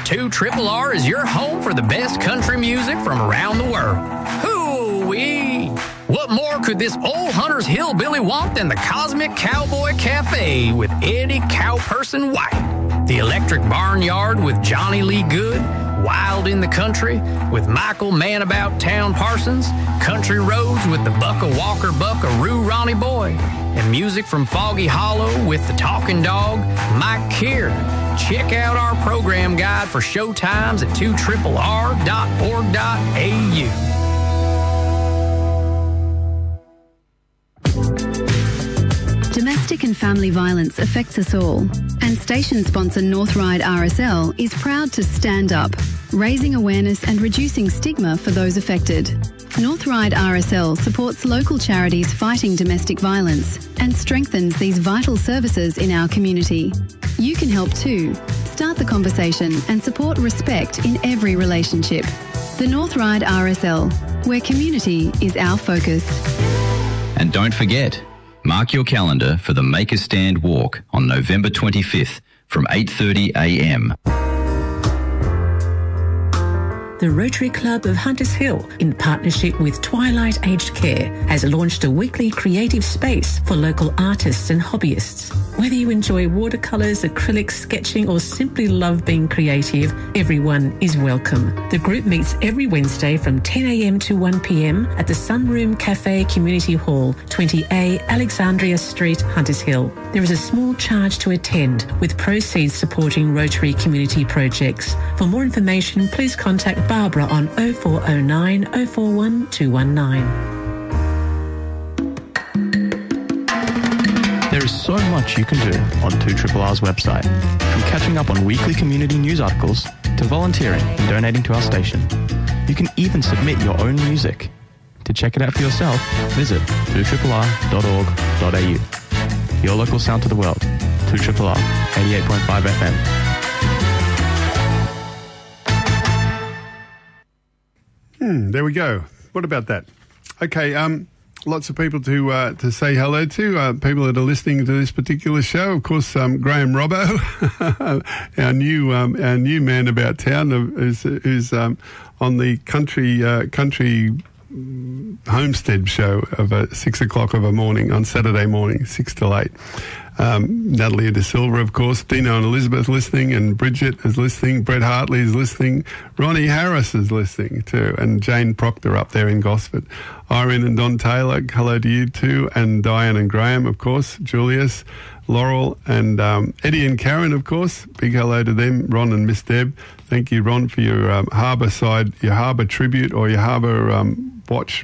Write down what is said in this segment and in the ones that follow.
2 R is your home for the best country music from around the world. Hoo-wee! What more could this old Hunter's Hillbilly want than the Cosmic Cowboy Cafe with Eddie Cowperson White? The Electric Barnyard with Johnny Lee Good? Wild in the Country with Michael Man About Town Parsons? Country Roads with the Bucka Walker Buckaroo Ronnie Boy? And music from Foggy Hollow with the Talking Dog, Mike Keir. Check out our program guide for show times at 2rr.org.au. Domestic and family violence affects us all, and station sponsor Northride RSL is proud to stand up, raising awareness and reducing stigma for those affected. Northride RSL supports local charities fighting domestic violence and strengthens these vital services in our community. You can help too. Start the conversation and support respect in every relationship. The Northride RSL, where community is our focus. And don't forget, mark your calendar for the Make a Stand walk on November 25th from 8:30 a.m. The Rotary Club of Hunters Hill, in partnership with Twilight Aged Care, has launched a weekly creative space for local artists and hobbyists. Whether you enjoy watercolours, acrylics, sketching, or simply love being creative, everyone is welcome. The group meets every Wednesday from 10 a.m. to 1 p.m. at the Sunroom Cafe Community Hall, 20A Alexandria Street, Hunters Hill. There is a small charge to attend, with proceeds supporting Rotary community projects. For more information, please contact Barbara on 0409 041 219. There is so much you can do on 2RR's website, from catching up on weekly community news articles to volunteering and donating to our station. You can even submit your own music. To check it out for yourself, visit 2RR.org.au. Your local sound to the world. 2RR 88.5 FM. There we go. What about that? Okay, lots of people to say hello to, people that are listening to this particular show. Of course, Graham Robbo, our new man about town, who's on the country homestead show of 6 o'clock of a morning on Saturday morning, 6 till 8. Natalie De Silva, of course, Dino and Elizabeth listening, and Bridget is listening, Brett Hartley is listening, Ronnie Harris is listening too, and Jane Proctor up there in Gosford. Irene and Don Taylor, hello to you too, and Diane and Graham, of course, Julius, Laurel, and Eddie and Karen, of course. Big hello to them, Ron and Miss Deb. Thank you, Ron, for your harbour tribute, or your harbour watch,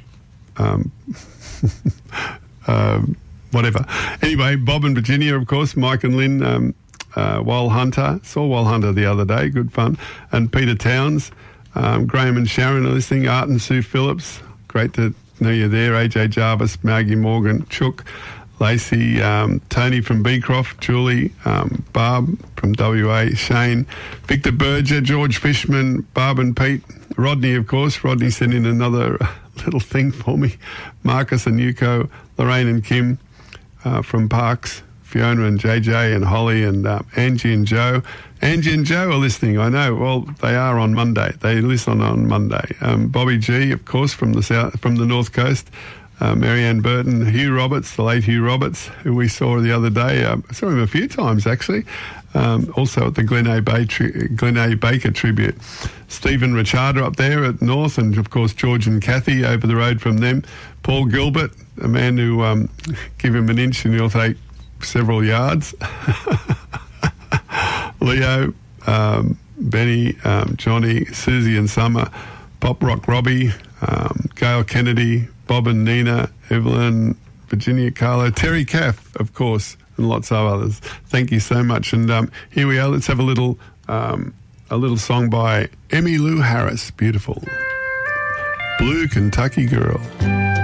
whatever. Anyway, Bob and Virginia, of course, Mike and Lynn, Wal Hunter. Saw Wal Hunter the other day, good fun. And Peter Towns, Graham and Sharon are listening, Art and Sue Phillips, great to know you're there, AJ Jarvis, Maggie Morgan, Chook, Lacey, Tony from Beecroft, Julie, Barb from WA, Shane, Victor Berger, George Fishman, Barb and Pete, Rodney, of course. Rodney sent in another little thing for me. Marcus and Yuko, Lorraine and Kim from Parks, Fiona and JJ and Holly and Angie and Joe. Angie and Joe are listening, I know. Well, they are on Monday. They listen on Monday. Bobby G, of course, from the North Coast. Marianne Burton, Hugh Roberts, the late Hugh Roberts, who we saw the other day. I saw him a few times, actually. Also at the Glen A. Baker tribute. Stephen Richarda up there at North, and of course George and Kathy over the road from them. Paul Gilbert, a man who give him an inch and he'll take several yards. Leo, Benny, Johnny, Susie and Summer, Pop Rock Robbie, Gail Kennedy, Bob and Nina, Evelyn, Virginia Carlo, Terry Caff, of course, and lots of others. Thank you so much. And here we are. Let's have a little song by Emmylou Harris. Beautiful. Blue Kentucky Girl.